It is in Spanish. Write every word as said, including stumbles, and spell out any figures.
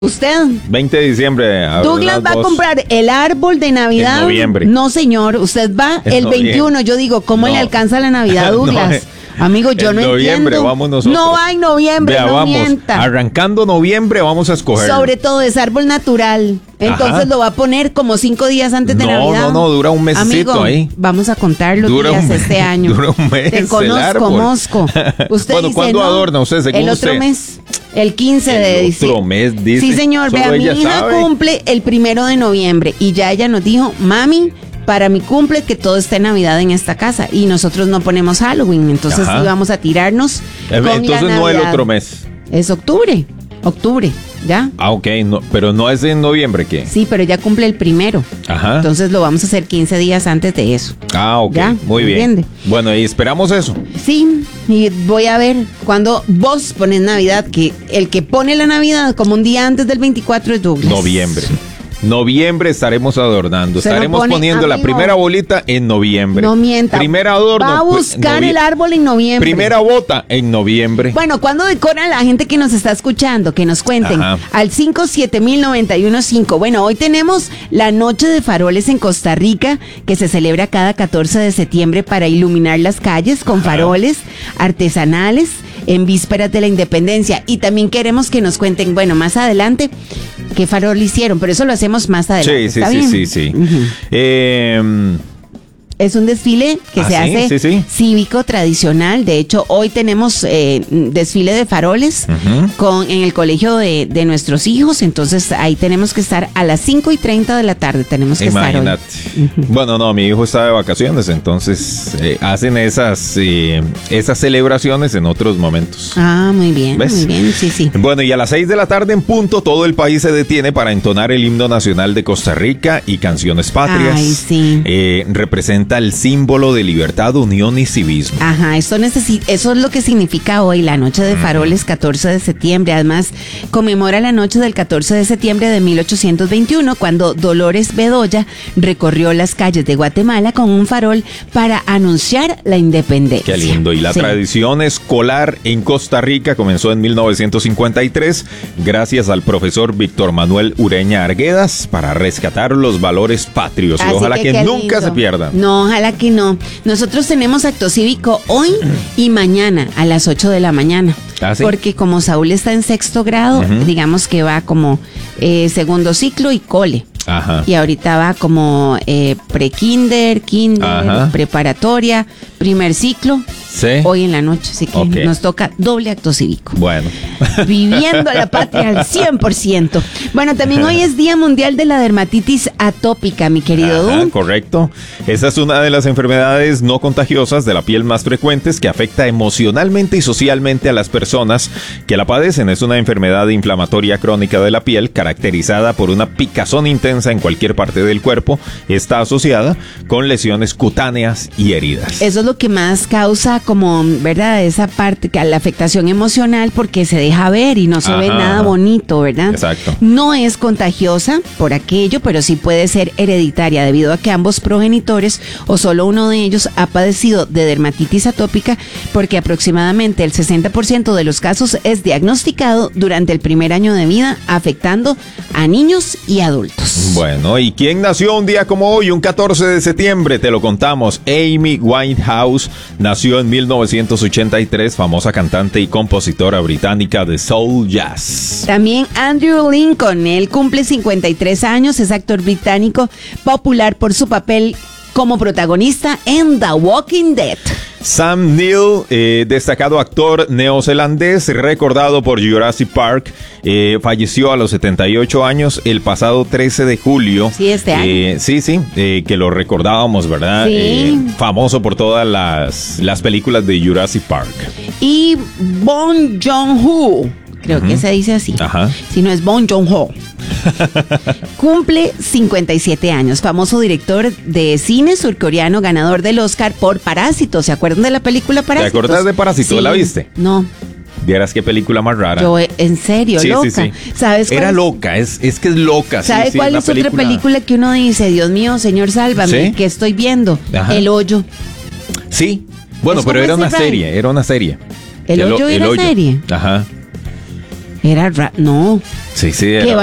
¿Usted? veinte de diciembre. A Douglas va dos. a comprar el árbol de Navidad. En noviembre. No, señor. Usted va En el noviembre. veintiuno. Yo digo, ¿cómo No. le alcanza la Navidad a Douglas? No, eh, Amigo, yo en no noviembre entiendo. vamos nosotros. No va en noviembre, Vea, no vamos. mienta. Arrancando noviembre vamos a escoger. Sobre todo es árbol natural. Entonces Ajá. lo va a poner como cinco días antes de No, Navidad. no, no, dura un mesecito Amigo, ahí. vamos a contar los Dura días un mes, este año. dura un mes Te el conozco, árbol. Mosco. Usted Bueno, dice, ¿cuándo no, adorna usted, según el otro usted? mes, el quince de El diciembre. otro mes, dice. Sí, señor. Solo Vea, mi ella hija sabe. cumple el primero de noviembre y ya ella nos dijo, mami, para mi cumple que todo esté Navidad en esta casa y nosotros no ponemos Halloween, entonces Ajá. íbamos a tirarnos Eh, con la Entonces no el Navidad. otro mes. Es octubre, octubre, ¿ya? Ah, ok, no, pero no es en noviembre, ¿qué? Sí, pero ya cumple el primero. Ajá. Entonces lo vamos a hacer quince días antes de eso. Ah, ok, Ya, muy bien. ¿entiende? Bueno, y esperamos eso. Sí, y voy a ver cuando vos pones Navidad, que el que pone la Navidad como un día antes del veinticuatro es Douglas. Noviembre. Noviembre estaremos adornando. Se lo Estaremos pone, poniendo la amigo. primera bolita en noviembre. No mienta. Primer adorno. Va a pues, buscar novie- el árbol en noviembre. Primera bota en noviembre. Bueno, ¿cuándo decoran la gente que nos está escuchando? Que nos cuenten. Ajá. Al cinco siete mil noventa y uno cinco. Bueno, hoy tenemos la Noche de Faroles en Costa Rica, que se celebra cada catorce de septiembre para iluminar las calles con faroles artesanales en vísperas de la independencia. Y también queremos que nos cuenten, bueno, más adelante, qué farol hicieron, pero eso lo hacemos más adelante. Sí, sí, ¿está sí, bien? sí, sí. Ujú. Eh, Es un desfile que ¿Ah, se sí? hace Sí, sí. cívico tradicional. De hecho, hoy tenemos eh, desfile de faroles Ujú. con en el colegio de, de nuestros hijos. Entonces ahí tenemos que estar a las cinco y treinta de la tarde. Tenemos que Imagínate. estar hoy. Bueno, no, mi hijo está de vacaciones, entonces eh, hacen esas, eh, esas celebraciones en otros momentos. Ah, muy bien, ¿Ves? muy bien, sí, sí. Bueno, y a las seis de la tarde en punto, todo el país se detiene para entonar el himno nacional de Costa Rica y canciones patrias. Ay, sí. Eh, representa el símbolo de libertad, unión y civismo. Ajá, esto necesi- eso es lo que significa hoy, la Noche de Faroles, catorce de septiembre. Además, conmemora la noche del catorce de septiembre de mil ochocientos veintiuno, cuando Dolores Bedoya recorrió las calles de Guatemala con un farol para anunciar la independencia. Qué lindo. Y la Sí. tradición escolar en Costa Rica comenzó en mil novecientos cincuenta y tres gracias al profesor Víctor Manuel Ureña Arguedas para rescatar los valores patrios. Y Así ojalá que, qué nunca lindo. se pierdan. No, ojalá que no. Nosotros tenemos acto cívico hoy y mañana a las ocho de la mañana. ¿Ah, sí? Porque como Saúl está en sexto grado, Ujú. digamos que va como eh, segundo ciclo y cole. Ajá. Y ahorita va como eh, pre-kinder, kinder, Ajá. preparatoria, primer ciclo, Sí. hoy en la noche. Así que Ok. nos toca doble acto cívico. Bueno. Viviendo la patria al cien por ciento. Bueno, también hoy es Día Mundial de la Dermatitis Atópica, mi querido Ajá, Dum. correcto. Esa es una de las enfermedades no contagiosas de la piel más frecuentes que afecta emocionalmente y socialmente a las personas que la padecen. Es una enfermedad inflamatoria crónica de la piel caracterizada por una picazón intensa en cualquier parte del cuerpo. Está asociada con lesiones cutáneas y heridas. Eso es lo que más causa como, ¿verdad? Esa parte, que la afectación emocional porque se deja ver y no se ve Ajá, nada ajá. bonito, ¿verdad? Exacto. No es contagiosa por aquello, pero sí puede ser hereditaria debido a que ambos progenitores o solo uno de ellos ha padecido de dermatitis atópica, porque aproximadamente el sesenta por ciento de los casos es diagnosticado durante el primer año de vida, afectando a niños y adultos. Bueno, ¿y quién nació un día como hoy, un catorce de septiembre? Te lo contamos. Amy Winehouse nació en mil novecientos ochenta y tres, famosa cantante y compositora británica de soul jazz. También Andrew Lincoln, él cumple cincuenta y tres años, es actor británico popular por su papel como protagonista en The Walking Dead. Sam Neill, eh, destacado actor neozelandés, recordado por Jurassic Park, eh, falleció a los setenta y ocho años el pasado trece de julio. Sí, este año. Eh, sí, sí, eh, que lo recordábamos, ¿verdad? Sí. Eh, famoso por todas las, las películas de Jurassic Park. Y Bong Joon-ho, creo que se dice así. Ajá. Si no es Bong Joon-ho. Cumple cincuenta y siete años, famoso director de cine surcoreano, ganador del Oscar por Parásitos. ¿Se acuerdan de la película Parásitos? ¿Te acuerdas de Parásitos? Sí. ¿La viste? No. Vieras qué película más rara. Yo, en serio, Sí, loca. sí, sí. ¿Sabes cuál Era es? loca, es, es que es loca. sí, ¿Sabe sí, cuál una es otra película que uno dice, Dios mío, Señor, sálvame, ¿Sí? que estoy viendo? Ajá. El Hoyo. Sí, bueno, Es pero como era ese una Ray. serie, era una serie. El Hoyo era serie. Ajá. Era ra no. Sí, sí, ¿Qué era